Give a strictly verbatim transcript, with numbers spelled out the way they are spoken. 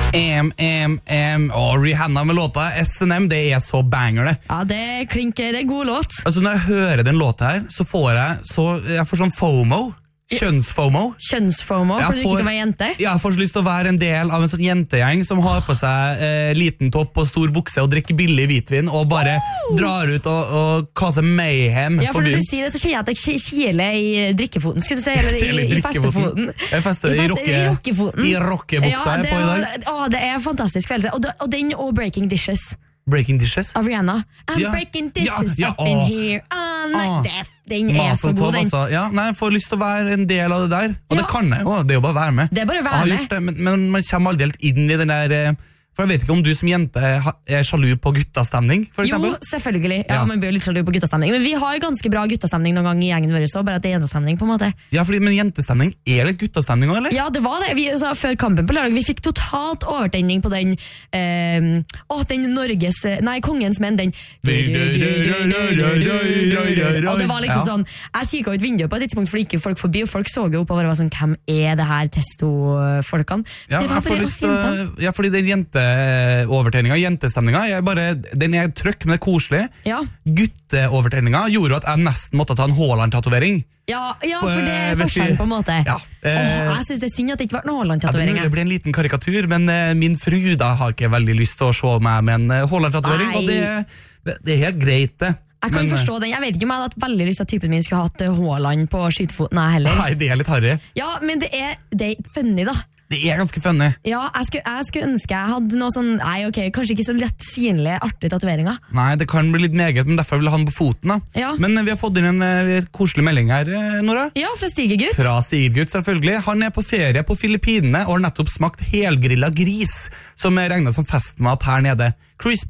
M, M, M Og Rihanna med låta S and M, det er så banger det. Ja, det klinker, det er god låt. Altså når jeg hører den låta her, så får jeg så, jeg får sånn FOMO. Kjønns-FOMO. Kjønns-FOMO, for du ikke kan være jente. Ja, jeg får så lyst til å være en del av en sånn jentegjeng som har på seg eh, liten topp og stor bukse og drikker billig hvitvin og bare oh! drar ut og, og kaser mayhem. Ja, for når du sier det, så kjenner jeg at jeg kiler i drikkefoten, skulle du si, eller i, i, i festefoten. Jeg fester i, feste, i rockefoten. I rockebuksa ja, jeg på i dag. Å, det er en fantastisk følelse. Og, og den og Breaking Dishes. Breaking Dishes? Av Rihanna. I'm ja. breaking dishes ja, ja, up in here all night. Det, den er så god, den. Altså. Ja, nei, jeg får lyst til å være en del av det der. Og ja. det kan jeg jo, det er jo bare å være med. Det er bare å være med. Det, men, men man kommer aldri helt inn i den der... For jeg vet ikke om du som jente er sjalu på guttastemning, for eksempel? Jo, selvfølgelig. Ja, ja. man blir jo litt sjalu på guttastemning. Men vi har ganske bra guttastemning noen gang i gjengen vår, så bare at det er jentestemning på en måte. Ja, fordi, men jentestemning er litt guttastemning også, eller? Ja, det var det. Vi, altså, før kampen på lørdag, vi fikk totalt overtenning på den eh, Åh, den Norges... Nei, Kongens menn, den... Og det var liksom sånn... Jeg kikket ut vinduet på et tidspunkt, for ikke folk forbi, og folk så jo oppover og var sånn, hvem er det her testo-folkene? Ja, jeg får lyst til... Ja, fordi den jente overtenninga, jentestemninga er bare, den er trøkk, men det er koselig. Ja. Gutteovertenninga gjorde at jeg nesten måtte ta en Haaland-tatovering. Ja, ja, for det er forskjellen på en måte. Ja. Eh, Åh, jeg synes det er synd at det ikke var noen Haaland-tatovering. Ja, det ble en liten karikatur, men uh, min fru da har ikke veldig lyst til å se meg med en uh, Haaland-tatovering, og det, det er helt greit det. Jeg kan men, forstå den. Jeg vet ikke om jeg hadde hatt veldig lyst til at typen min skulle hatt Haaland på skytefoten. Nei, heller. Nei, det er litt harry. Ja, men det er, det er funny da. Det er ganske funny. Ja, jeg skulle, jeg skulle ønske jeg hadde noe sånn, nei ok, kanskje ikke så lett synlige, artige tatoveringer. Nei, det kan bli litt meget, men derfor vil jeg ha den på foten da. Ja. Men vi har fått inn en uh, koselig melding her, Nora. Ja, fra Stigergutt. Fra Stigergutt, selvfølgelig. Han er på ferie på Filippinene og har nettopp smakt helgrilla gris, som er regnet som festmat her nede. Crispy